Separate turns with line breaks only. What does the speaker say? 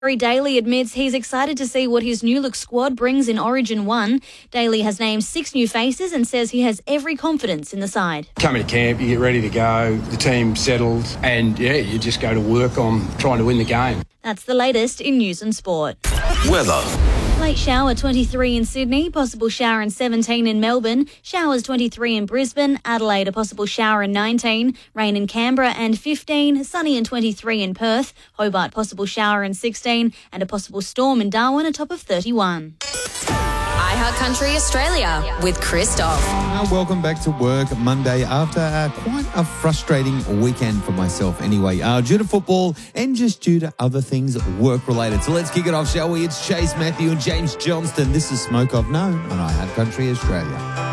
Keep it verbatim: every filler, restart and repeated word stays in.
Harry Daly admits he's excited to see what his new-look squad brings in Origin one. Daly has named six new faces and says he has every confidence in the side.
Coming to camp, you get ready to go, the team settled, and, yeah, you just go to work on trying to win the game.
That's the latest in news and sport.
Weather.
Late shower twenty-three in Sydney, possible shower and seventeen in Melbourne, showers twenty-three in Brisbane, Adelaide a possible shower and nineteen, rain in Canberra and fifteen, sunny and twenty-three in Perth, Hobart possible shower and sixteen, and a possible storm in Darwin, a top of thirty-one.
iHeart Country Australia with Christoph.
Uh, welcome back to work Monday after uh, quite a frustrating weekend for myself anyway, uh, due to football and just due to other things work-related. So let's kick it off, shall we? It's Chase Matthew and James Johnston. This is Smoke I've Known on iHeart Country Australia.